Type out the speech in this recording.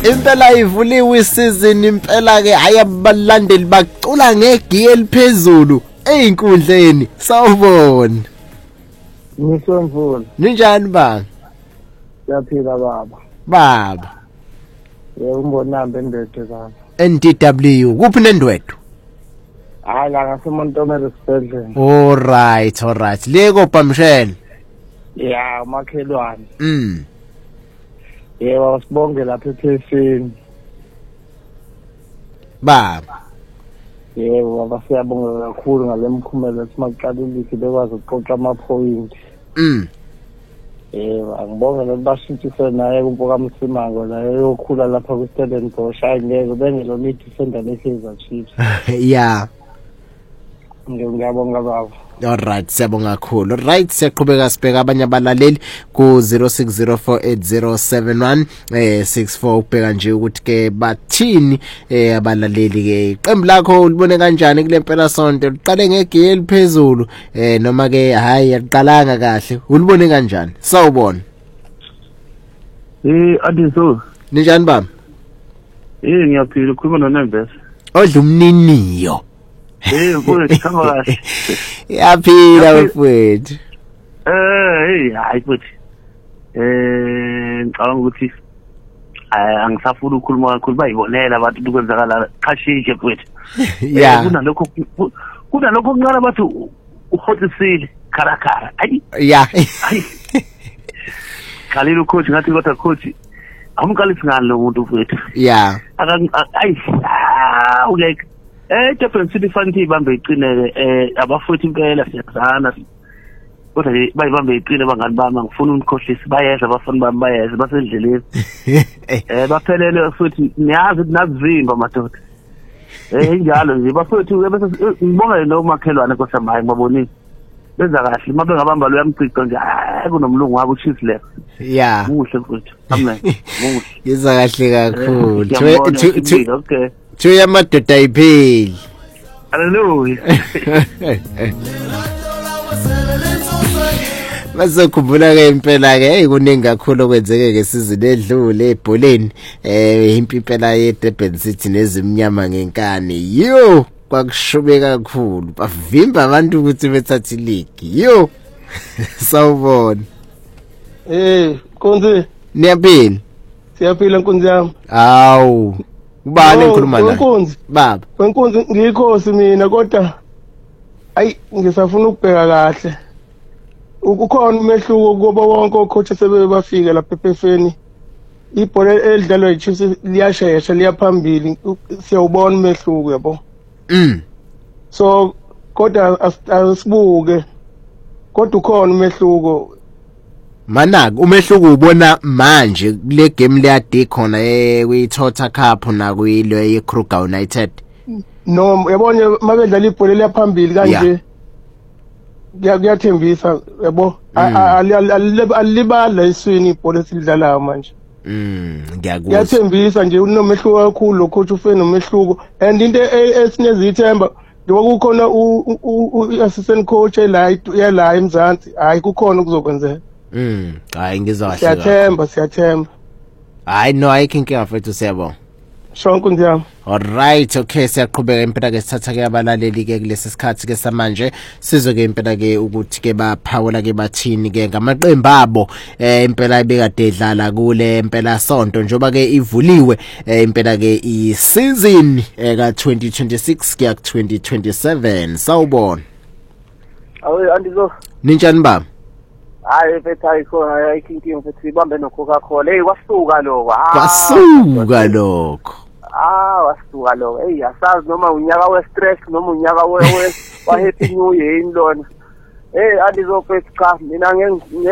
Impela ivuliwe isizini impela ke ayabalandeli bacula ngegiye eliphezulu einkundleni. Sawubona. Ngisomvula. Ninjani baba? Siyaphila baba. Baba. Umbonambe endwethu baba. NDW kuphi nendwethu? Hayi la ngaseMontomero sibedlela. All right. Leko Bhamshele. Yeah, umakhelwane. Yebo sibonge lapha ephefeni. Baba. Yebo baba siyabonga kakhulu ngalemkhumelo esimaqalilisi bekwazi ukuxoxa ama-point. Yebo angibonge lokubashintshise naye kumpoka Msimango la yokhula lapha ku-Stellenbosch ayingeke bengelo need defender leKaizer Chiefs. Yeah. Ngiyabonga baba. Alright, siyabonga kakhulu. Right, siyaqhubeka sibheka abanye abalaleli ku 0604807164 ubheka nje ukuthi ke bathini abalaleli ke iqembu lakho ulibone kanjani kule mpela sonto liqale ngegiye eliphezulu noma ke hayi yaqalanga kahle ulibone kanjani? Sawubona. Adiso. Ninjani baba? Ngiyaphila ukhuluma noNembesa. Odla umniniyo. Mfowethu khamba kahle. Yaphila mfowethu. Hayi futhi. Ngicabanga ukuthi angisafuna ukukhuluma kakhulu bayibonela abantu ukwenzakala qhashike mfowethu. Yeah. Kunalokho okuncane bathi uhotisile kharakara. Ayi. Yeah. Khalile ucoach ngathi kodwa coach amqalisi ngani lo muntu mfowethu. Yeah. Like difference ifanti ibambe iqineke abafowethu impela siyazana kodwa bayibambe iqine bangani bami ngifuna unikhohlisa bayeza abafana bami bayeza basendleleni baphelele futhi niyazi nakuzimba madoda injalo nje bafowethu bese ngibonga lo makhelwane kosamhayi ngibabonile benza kahle mabe ngabamba lo yamgcicwa nje kunomlungu wabo uChiefs left. Yeah. Muhle mfowethu amen muhle yenza kahle kakhulu okay Thuya madoda ipheli. Hallelujah. Masokhumbula ke impela ke hey kuningi kakhulu okwenzeke ngesizini edlule ebholeni impela yeDurban City nezimnyama ngenkani yo kwakushube kakhulu bavimba abantu ukuthi bethathe league yo sawubona Nkonzi niyaphila siyaphila Nkonzi yami awu ubani enkhuluma naye baba Wenkunzi ngikhosi mina kodwa ayi ngisafuna ukubheka kahle ukukhona umehluko kuba wonke ocoach sebebafika lapha ephefeni ibhola elidlalwa yiChiefs liyashesha liyaphambili siyawubona umehluko yabo so kodwa asibuke kodwa ukhona umehluko manaka umehluko ubona manje kule game leyade khona kwiToyota Cup na kuyilo yeKruger United no yabona mabedlala ibhola liyaphambili kanje kuyathembisa yabo alibala iswini ibhola esilidlalayo manje ngiyakuzwa yathembisa nje unomehluko kakhulu lo coach ufena nomehluko and into esinezithemba njengoba kukhona u-assistant coach la eMzansi hayi kukhona okuzokwenzeka hayi ngizwa kahle siyathemba hayi no ayikho inkinga mfethu siyabonga shonke ndiyami. Alright, okay, siyaqhubeka impela ke sithatha ke abalaleli ke kulesi sikhathi ke samanje sizwe ke impela ke ukuthi ke baphawula ke bathini ke ngamaqembu abo impela ebekade edlala kule impela sonto njoba ke ivuliwe impela ke i-season ka 2026 kuya 2027 sawubona. Awu andizo. Ninjani baba? Hayi mfethu ayikho ayikho mfethu ibambe noCoca-Cola. Hey wasuka lokho. Wasuka lokho. Wasuka lo asazi noma unyaka we-stress noma unyaka wa happy new year inlona andizo mfethu cha mina